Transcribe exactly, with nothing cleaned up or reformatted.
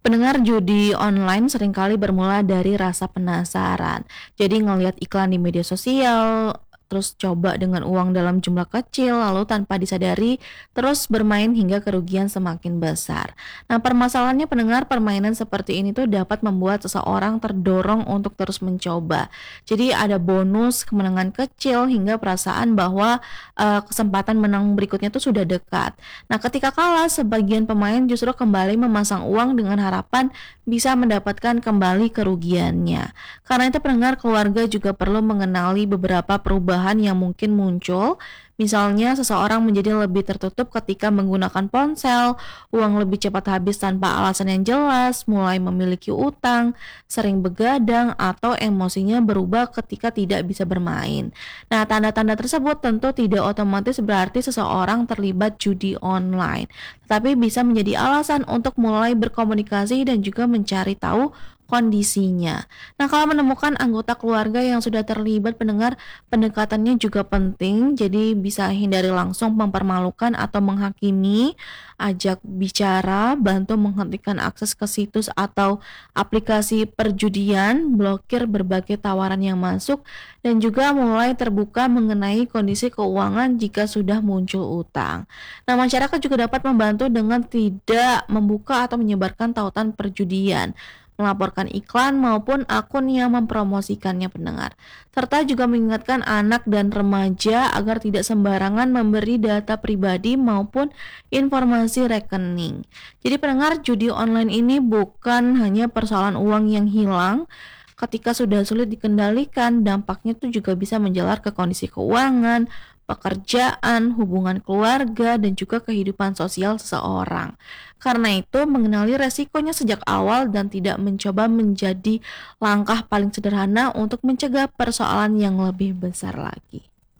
Pendengar judi online seringkali bermula dari rasa penasaran. Jadi ngelihat iklan di media sosial, terus coba dengan uang dalam jumlah kecil, lalu tanpa disadari terus bermain hingga kerugian semakin besar. Nah, permasalahannya pendengar permainan seperti ini tuh dapat membuat seseorang terdorong untuk terus mencoba. Jadi ada bonus kemenangan kecil hingga perasaan bahwa eh, kesempatan menang berikutnya tuh sudah dekat. Nah, ketika kalah, sebagian pemain justru kembali memasang uang dengan harapan bisa mendapatkan kembali kerugiannya. Karena itu pendengar keluarga juga perlu mengenali beberapa perubahan yang mungkin muncul. Misalnya seseorang menjadi lebih tertutup ketika menggunakan ponsel, uang lebih cepat habis tanpa alasan yang jelas, mulai memiliki utang, sering begadang, atau emosinya berubah ketika tidak bisa bermain. Nah, tanda-tanda tersebut tentu tidak otomatis berarti seseorang terlibat judi online, tetapi bisa menjadi alasan untuk mulai berkomunikasi dan juga mencari tahu kondisinya. Nah, kalau menemukan anggota keluarga yang sudah terlibat pendengar, pendekatannya juga penting, jadi bisa hindari langsung mempermalukan atau menghakimi, ajak bicara, bantu menghentikan akses ke situs atau aplikasi perjudian, blokir berbagai tawaran yang masuk, dan juga mulai terbuka mengenai kondisi keuangan jika sudah muncul utang. Nah, masyarakat juga dapat membantu dengan tidak membuka atau menyebarkan tautan perjudian, melaporkan iklan maupun akun yang mempromosikannya pendengar, serta juga mengingatkan anak dan remaja agar tidak sembarangan memberi data pribadi maupun informasi rekening. Jadi pendengar, judi online ini bukan hanya persoalan uang yang hilang. Ketika sudah sulit dikendalikan, dampaknya itu juga bisa menjalar ke kondisi keuangan, pekerjaan, hubungan keluarga, dan juga kehidupan sosial seseorang. Karena itu, mengenali resikonya sejak awal dan tidak mencoba menjadi langkah paling sederhana untuk mencegah persoalan yang lebih besar lagi.